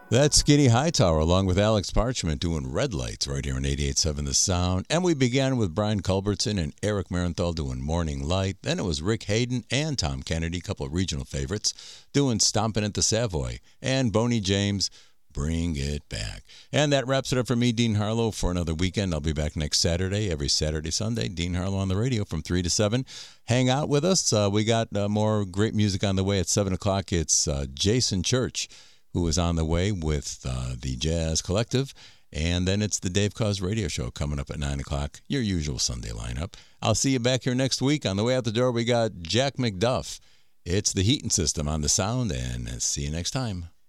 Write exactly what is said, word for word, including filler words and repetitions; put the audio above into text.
That's Skinny Hightower along with Alex Parchment doing Red Lights right here on eighty-eight point seven The Sound. And we began with Brian Culbertson and Eric Marenthal doing Morning Light. Then it was Rick Hayden and Tom Kennedy, a couple of regional favorites, doing Stompin' at the Savoy. And Boney James, Bring It Back. And that wraps it up for me, Dean Harlow, for another weekend. I'll be back next Saturday, every Saturday, Sunday. Dean Harlow on the radio from three to seven. Hang out with us. Uh, we got uh, more great music on the way at seven o'clock. It's uh, Jason Church, who is on the way with uh, the Jazz Collective. And then it's the Dave Cause Radio Show coming up at nine o'clock, your usual Sunday lineup. I'll see you back here next week. On the way out the door, we got Jack McDuff. It's the Heating System on the Sound, and see you next time.